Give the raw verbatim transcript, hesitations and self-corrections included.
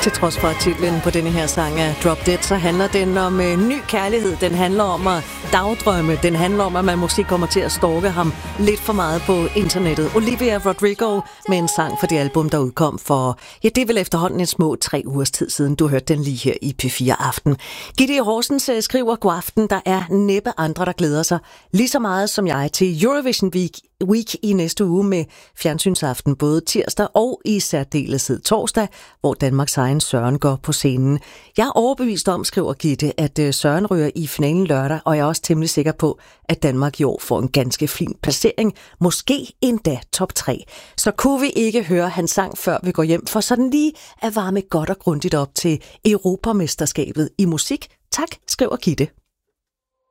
Til trods for, at titlen på denne her sang er Drop Dead, så handler den om øh, ny kærlighed. Den handler om at dagdrømme. Den handler om, at man måske kommer til at stalke ham lidt for meget på internettet. Olivia Rodrigo med en sang for det album, der udkom for, ja, det er vel efterhånden en små tre ugers tid siden. Du hørte den lige her i P fire Aften. Gitte Horsens skriver: God aften, der er næppe andre, der glæder sig lige så meget som jeg til Eurovision Week, week i næste uge med fjernsynsaften både tirsdag og i særdeleshed torsdag, hvor Danmarks egen Søren går på scenen. Jeg er overbevist om, skriver Gitte, at Søren ryger i finalen lørdag, og jeg er også temmelig sikker på, at Danmark i år får en ganske fin placering, måske endda top tre. Så kunne vi ikke høre hans sang, før vi går hjem, for sådan lige at varme godt og grundigt op til Europamesterskabet i musik. Tak, skriver Gitte.